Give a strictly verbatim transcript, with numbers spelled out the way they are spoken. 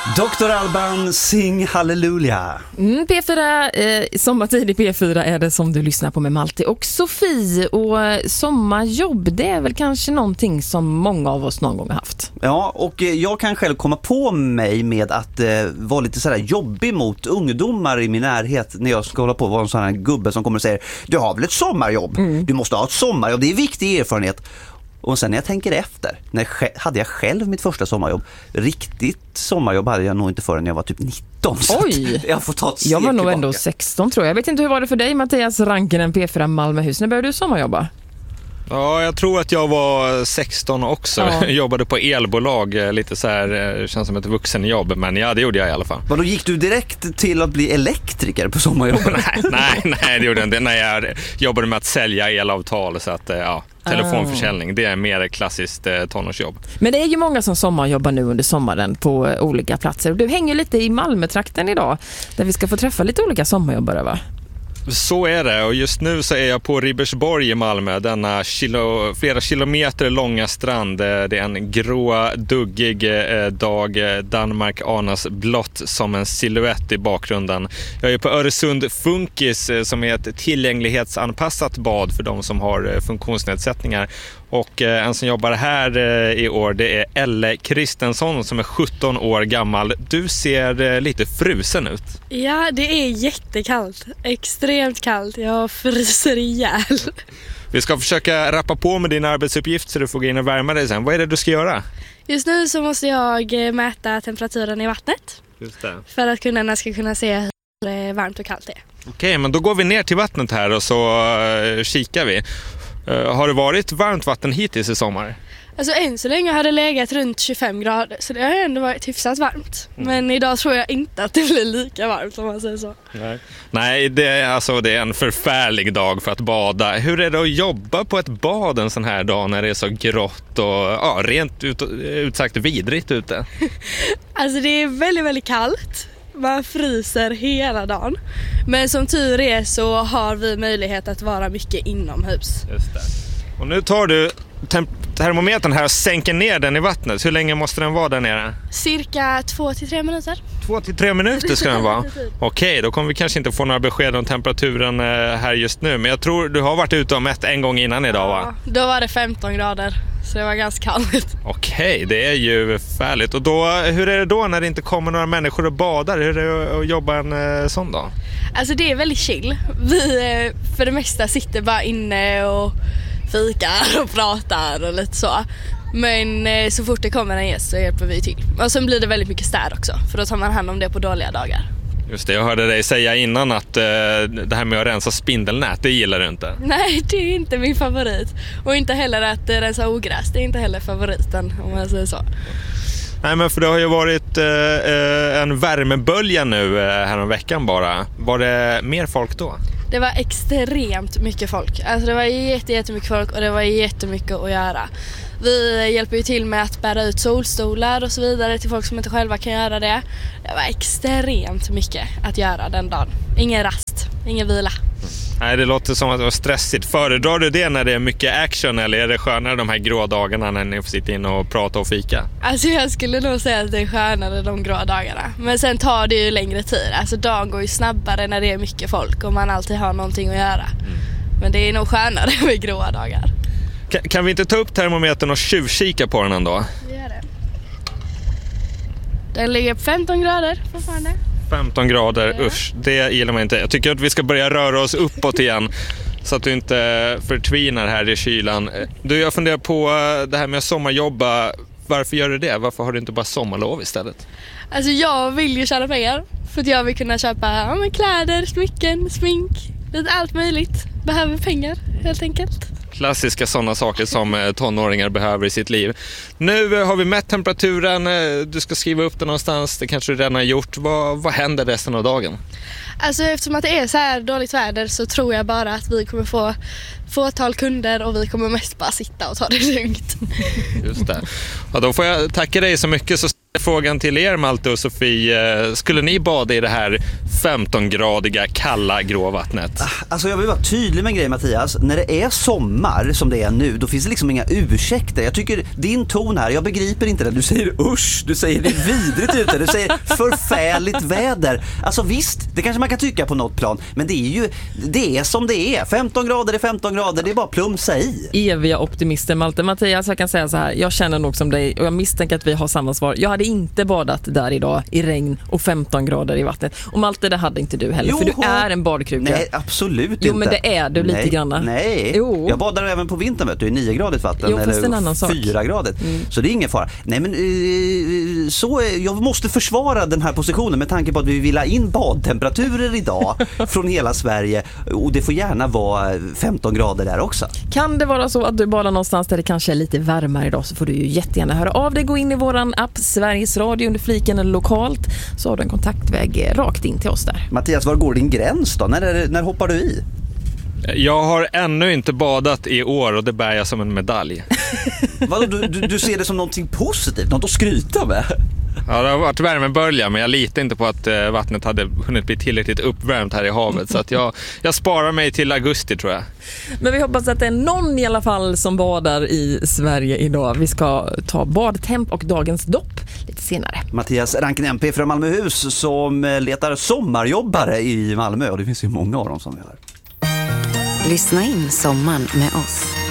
doktor Alban, sing halleluja. Mm, P fyra, eh, sommartid i P fyra är det som du lyssnar på med Malte och Sofie. Och eh, sommarjobb, det är väl kanske någonting som många av oss någon gång har haft. Ja, och eh, jag kan själv komma på mig med att eh, vara lite sådär jobbig mot ungdomar i min närhet när jag ska hålla på att vara en sån här gubbe som kommer och säger: du har väl ett sommarjobb? Mm. Du måste ha ett sommarjobb, det är viktig erfarenhet. Och sen när jag tänker efter, när jag, hade jag själv mitt första sommarjobb. Riktigt sommarjobb hade jag nog inte förrän jag var typ nitton. Oj! Jag får ta ett Jag var nog tillbaka. ändå sexton tror jag. Jag vet inte hur var det för dig, Mattias Rankinen, P fyra Malmöhus. När började du sommarjobba? Ja, jag tror att jag var sexton också. Ja. Jag jobbade på elbolag, lite så här, känns som ett vuxenjobb, men ja, det gjorde jag i alla fall. Men då gick du direkt till att bli elektriker på sommarjobbet? nej, nej, nej, det gjorde jag inte. Nej, jag jobbade med att sälja elavtal, så att, ja, telefonförsäljning, det är mer klassiskt eh, tonårsjobb. Men det är ju många som sommarjobbar nu under sommaren på eh, olika platser. Du hänger lite i Malmötrakten idag, där vi ska få träffa lite olika sommarjobbare, va? Så är det, och just nu så är jag på Ribersborg i Malmö, denna kilo, flera kilometer långa strand. Det är en grå, duggig eh, dag. Danmark anas blått som en silhuett i bakgrunden. Jag är på Öresund Funkis, eh, som är ett tillgänglighetsanpassat bad för de som har eh, funktionsnedsättningar. Och eh, en som jobbar här eh, i år, det är Elle Kristensson som är sjutton år gammal. Du ser eh, lite frusen ut. Ja, det är jättekallt. Extremt kallt. Jag fryser ihjäl. Vi ska försöka rappa på med din arbetsuppgift så du får gå in och värma dig sen. Vad är det du ska göra? Just nu så måste jag mäta temperaturen i vattnet. Just det. För att kunderna ska kunna se hur varmt och kallt det är. Okej, men då går vi ner till vattnet här och så uh, kikar vi. Uh, har det varit varmt vatten hittills i sommar? Alltså än så länge har det legat runt tjugofem grader, så det har ändå varit hyfsat varmt. Mm. Men idag tror jag inte att det blir lika varmt, om man säger så. Nej, Nej det, är, alltså, det är en förfärlig dag för att bada. Hur är det att jobba på ett bad en sån här dag när det är så grått och ja, rent ut, utsagt vidrigt ute? Alltså det är väldigt, väldigt kallt. Man fryser hela dagen. Men som tur är så har vi möjlighet att vara mycket inomhus. Just det. Och nu tar du temp- termometern här och sänker ner den i vattnet. Hur länge måste den vara där nere? Cirka två till tre minuter. Två till tre minuter ska den vara. Okej, då kommer vi kanske inte få några besked om temperaturen här just nu. Men jag tror du har varit ute och mätt en gång innan idag, va? Ja, då var det femton grader. Så det var ganska kallt. Okej, det är ju färligt. Och då, hur är det då när det inte kommer några människor och badar? Hur är det att jobba en eh, sån dag? Alltså det är väldigt chill. Vi eh, för det mesta sitter bara inne och fikar och pratar och lite så. Men eh, så fort det kommer en gäst så hjälper vi till. Och sen blir det väldigt mycket städ också. För då tar man hand om det på dåliga dagar. Just det, jag hörde dig säga innan att eh, det här med att rensa spindelnät, det gillar du inte. Nej, det är inte min favorit. Och inte heller att eh, rensa ogräs, det är inte heller favoriten, om man säger så. Nej, men för det har ju varit eh, en värmebölja nu eh, här om veckan bara. Var det mer folk då? Det var extremt mycket folk. Alltså det var jätte, jättemycket folk och det var jättemycket att göra. Vi hjälper ju till med att bära ut solstolar och så vidare till folk som inte själva kan göra det. Det var extremt mycket att göra den dagen. Ingen rast, ingen vila. Nej, det låter som att det var stressigt. Föredrar du det när det är mycket action eller är det skönare de här grå dagarna när ni får sitta in och prata och fika? Alltså jag skulle nog säga att det är skönare de grå dagarna. Men sen tar det ju längre tid. Alltså dagen går ju snabbare när det är mycket folk och man alltid har någonting att göra. Mm. Men det är nog skönare med gråa dagar. Kan, kan vi inte ta upp termometern och tjuvkika på den ändå? Vi gör det. Den ligger på femton grader fortfarande. femton grader, Ja. usch, det gillar man inte. Jag tycker att vi ska börja röra oss uppåt igen så att du inte förtvinar här i kylan. Du, jag funderar på det här med att sommarjobba. Varför gör du det? Varför har du inte bara sommarlov istället? Alltså jag vill ju tjäna pengar för att jag vill kunna köpa ja, men kläder, smycken, smink, lite allt möjligt. Behöver pengar helt enkelt. Klassiska sådana saker som tonåringar behöver i sitt liv. Nu har vi mätt temperaturen, du ska skriva upp det någonstans, det kanske du redan har gjort. Vad, vad händer resten av dagen? Alltså eftersom att det är så här dåligt väder så tror jag bara att vi kommer få fåtal kunder och vi kommer mest bara sitta och ta det lugnt. Just det. Ja, då får jag tacka dig så mycket så Frågan till er, Malte och Sofie. Skulle ni bada i det här femton-gradiga kalla gråvattnet? Alltså jag vill vara tydlig med en grej, Mattias. När det är sommar som det är nu, då finns det liksom inga ursäkter. Jag tycker din ton här, jag begriper inte det. Du säger usch, du säger det är vidrigt ute, du säger förfärligt väder. Alltså visst, det kanske man kan tycka på något plan, men det är ju, det är som det är. femton grader är femton grader, det är bara plumsa i. Eviga optimister, Malte. Mattias, jag kan säga så här, jag känner nog som dig och jag misstänker att vi har samma svar. Jag hade inte badat där idag i regn och femton grader i vattnet. Och Malte, det hade inte du heller, jo, för du är en badkruka. Nej, absolut inte. Jo, men det är du lite nej, granna. Nej, jo. Jag badar även på vintern, vet du, i nio gradigt vatten. Jo, fast en annan sak. fyra gradigt. Mm. Så det är ingen fara. Nej, men uh, så, jag måste försvara den här positionen med tanke på att vi vill ha in badtemperaturer idag från hela Sverige. Och det får gärna vara femton grader där också. Kan det vara så att du badar någonstans där det kanske är lite varmare idag, så får du ju jättegärna höra av dig. Gå in i våran app Sveriges Radio under fliken eller lokalt, så har du en kontaktväg rakt in till oss där. Mattias, var går din gräns då? När, när hoppar du i? Jag har ännu inte badat i år och det bär jag som en medalj. Vadå, du, du, du ser det som någonting positivt, något att skryta med? Ja, det har varit värmebölja, men jag litar inte på att eh, vattnet hade hunnit bli tillräckligt uppvärmt här i havet. Så att jag, jag sparar mig till augusti, tror jag. Men vi hoppas att det är någon i alla fall som badar i Sverige idag. Vi ska ta badtemp och dagens dopp lite senare. Mattias Ranken M P från Malmöhus som letar sommarjobbare i Malmö. Och det finns ju många av dem som vi hör. Lyssna in sommaren med oss.